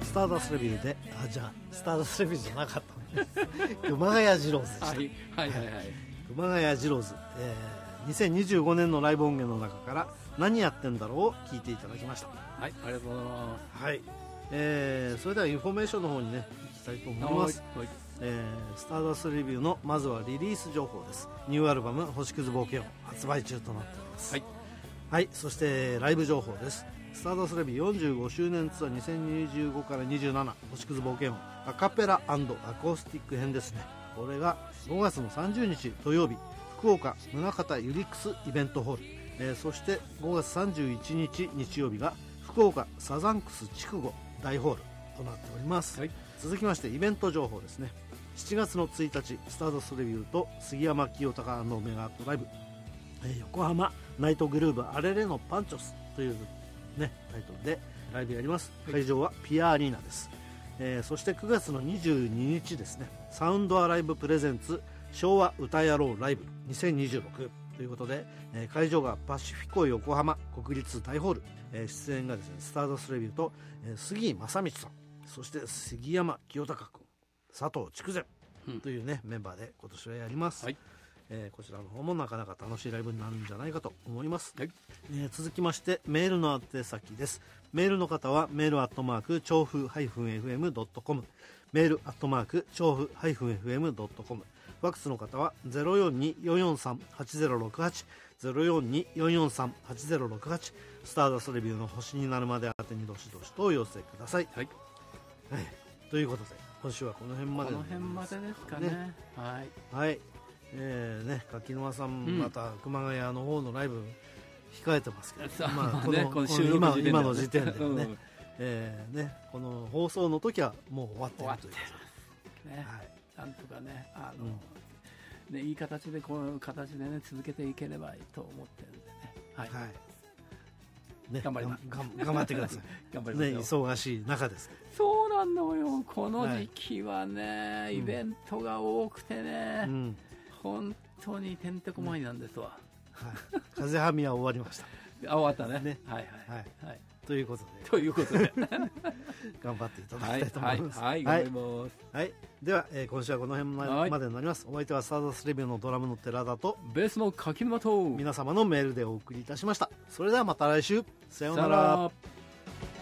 スターダストレビューでじゃあスターダストレビューじゃなかった熊谷二郎ズでした、 はいはいはいはい、 熊谷二郎ズ、2025年のライブ音源の中から何やってんだろうを聞いていただきました。 はい、ありがとうございます。 はい、それではインフォメーションの方にね行きたいと思います。 はい、 スターダストレビューのまずはリリース情報です。ニューアルバム星屑冒険王発売中となっております。 はい、 はい、そしてライブ情報です。スターダストレビュー45周年ツアー2025から27星屑冒険王アカペラ&アコースティック編ですね。これが5月の30日土曜日福岡宗像ユリックスイベントホール、そして5月31日日曜日が福岡サザンクス筑後大ホールとなっております。はい、続きましてイベント情報ですね。7月の1日スターダストレビューと杉山清隆のメガアットライブ、横浜ナイトグルーブアレレのパンチョスという、ね、タイトルでライブやります。会場はピアアリーナです。そして9月の22日ですね、サウンドアライブプレゼンツ昭和歌野郎ライブ2026ということで、会場がパシフィコ横浜国立大ホール、出演がですねスターダストレビューと、杉井正道さん、そして杉山清隆君、佐藤筑前というね、メンバーで今年はやります。はい、こちらの方もなかなか楽しいライブになるんじゃないかと思います。はい、続きましてメールの宛先です。メールの方はメールアットマーク調布 -fm.com、 メールアットマーク調布 -fm.com、 ファックスの方は 042-443-8068 042-443-8068、 スターダストレビューの星になるまで宛てにどしどしとお寄せください。はい、はい、ということで今週はこの辺まで、 この辺までですかね。はい、 はい、柿沼さん、また熊谷の方のライブ控えてますけど、まあこの今の時点でね、この放送の時はもう終わってるということで、ね、はい、なんとかねね、いい形でこの形でね続けていければいいと思ってるんでね。はい、はい、 ね、頑張ります。頑張ってください。 頑張りますよ。 ね、忙しい中ですけど。 そうなのよ。この時期はね、イベントが多くてね、本当にてんてこまいなんですわ。 はい、風はみは終わりました。 終わったね。はいはいはい。 ということで頑張っていただきたいと思います。はい、頑張ります。はい、では、今週はこの辺までになります。お相手はスターダストレビューのドラムの寺田とベースの柿沼と皆様のメールでお送りいたしました。それではまた来週、さようなら。